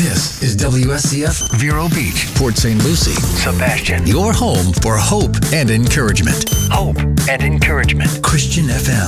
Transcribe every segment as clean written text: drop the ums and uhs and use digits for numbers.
This is WSCF Vero Beach, Port St. Lucie, Sebastian. your home for hope and encouragement. Hope and encouragement. Christian FM.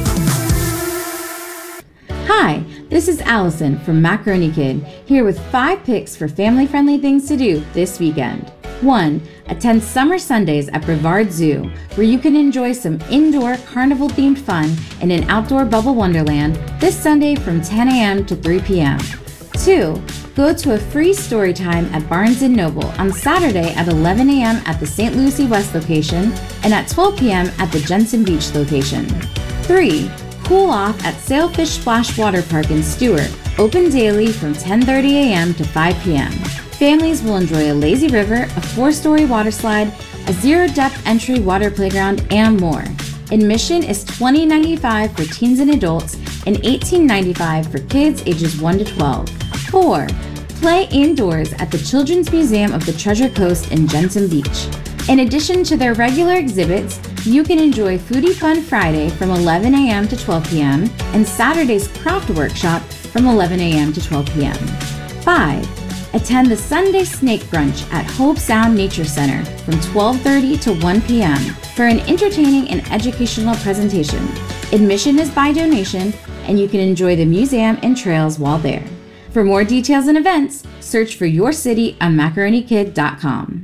Hi, this is Allison from Macaroni Kid, here with 5 picks for family-friendly things to do this weekend. 1. Attend Summer Sundays at Brevard Zoo, where you can enjoy some indoor carnival-themed fun in an outdoor bubble wonderland this Sunday from 10 a.m. to 3 p.m. 2. Go to a free story time at Barnes & Noble on Saturday at 11 a.m. at the St. Lucie West location and at 12 p.m. at the Jensen Beach location. 3. Cool off at Sailfish Splash Water Park in Stewart, open daily from 10:30 a.m. to 5 p.m. Families will enjoy a lazy river, a 4-story water slide, a zero-depth entry water playground, and more. Admission is $20.95 for teens and adults and $18.95 for kids ages 1 to 12. 4. Play indoors at the Children's Museum of the Treasure Coast in Jensen Beach. In addition to their regular exhibits, you can enjoy Foodie Fun Friday from 11 a.m. to 12 p.m. and Saturday's Craft Workshop from 11 a.m. to 12 p.m. 5. Attend the Sunday Snake Brunch at Hope Sound Nature Center from 12:30 to 1 p.m. for an entertaining and educational presentation. Admission is by donation, and you can enjoy the museum and trails while there. For more details and events, search for your city on macaronikid.com.